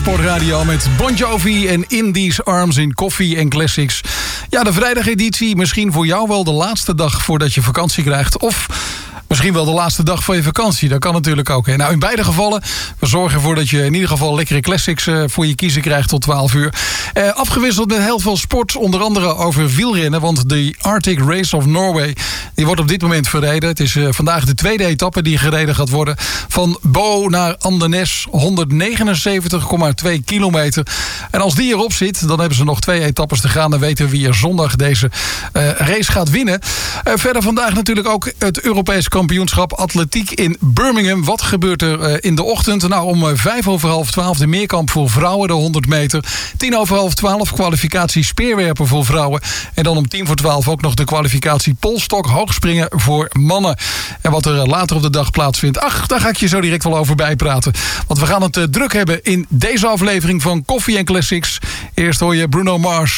Sportradio met Bon Jovi en In These Arms in Koffie en Classics. Ja, de vrijdageditie, misschien voor jou wel de laatste dag voordat je vakantie krijgt. Of misschien wel de laatste dag van je vakantie. Dat kan natuurlijk ook. Nou, in beide gevallen, we zorgen ervoor dat je in ieder geval lekkere classics voor je kiezen krijgt tot 12 uur. Afgewisseld met heel veel sport, onder andere over wielrennen. Want de Arctic Race of Norway, die wordt op dit moment verreden. Het is vandaag de tweede etappe die gereden gaat worden. Van Bo naar Andenes, 179,2 kilometer. En als die erop zit, dan hebben ze nog 2 etappes te gaan. Dan weten we wie er zondag deze race gaat winnen. Verder vandaag natuurlijk ook het Europees kampioenschap atletiek in Birmingham. Wat gebeurt er in de ochtend? Nou, om 11:55 de meerkamp voor vrouwen, de 100 meter. 11:10 kwalificatie speerwerpen voor vrouwen. En dan om 11:10 ook nog de kwalificatie polstok hoogspringen voor mannen. En wat er later op de dag plaatsvindt, daar ga ik je zo direct wel over bijpraten. Want we gaan het druk hebben in deze aflevering van Koffie en Classics. Eerst hoor je Bruno Mars.